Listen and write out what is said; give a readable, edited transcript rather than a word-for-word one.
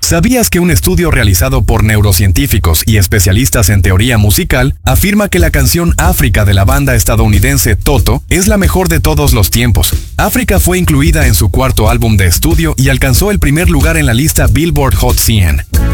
¿Sabías que un estudio realizado por neurocientíficos y especialistas en teoría musical afirma que la canción África de la banda estadounidense Toto es la mejor de todos los tiempos? África fue incluida en su cuarto álbum de estudio y alcanzó el primer lugar en la lista Billboard Hot 100.